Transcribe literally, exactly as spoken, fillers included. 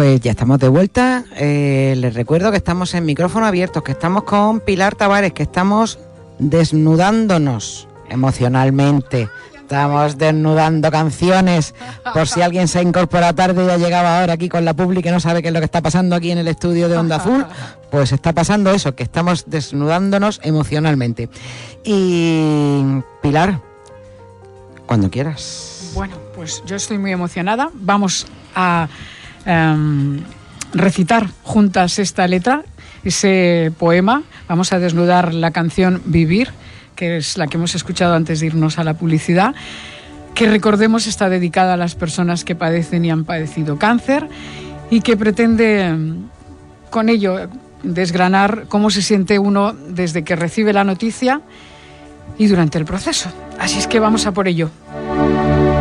Pues ya estamos de vuelta. Eh, les recuerdo que estamos en micrófono abiertos, que estamos con Pilar Tavares, que estamos desnudándonos emocionalmente. Estamos desnudando canciones, por si alguien se ha incorporado tarde y ha llegado ahora aquí con la publi que no sabe qué es lo que está pasando aquí en el estudio de Onda Azul, pues está pasando eso, que estamos desnudándonos emocionalmente. Y Pilar, cuando quieras. Bueno, pues yo estoy muy emocionada. Vamos a um, recitar juntas esta letra, ese poema. Vamos a desnudar la canción Vivir, que es la que hemos escuchado antes de irnos a la publicidad, que recordemos está dedicada a las personas que padecen y han padecido cáncer y que pretende con ello desgranar cómo se siente uno desde que recibe la noticia y durante el proceso. Así es que vamos a por ello.